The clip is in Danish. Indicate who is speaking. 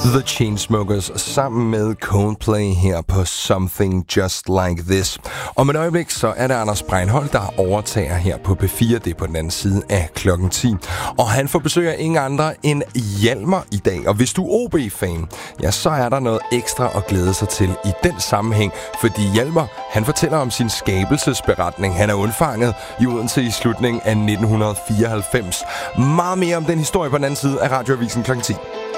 Speaker 1: The Chainsmokers sammen med Coldplay her på Something Just Like This. Om et øjeblik, så er det Anders Breinholt, der overtager her på P4. Det er på den anden side af klokken 10. Og han får besøg af ingen andre end Hjalmar i dag. Og hvis du er OB-fan, ja, så er der noget ekstra at glæde sig til i den sammenhæng. Fordi Hjalmar, han fortæller om sin skabelsesberetning. Han er undfanget i Odense i slutningen af 1994. Meget mere om den historie på den anden side af Radioavisen klokken 10.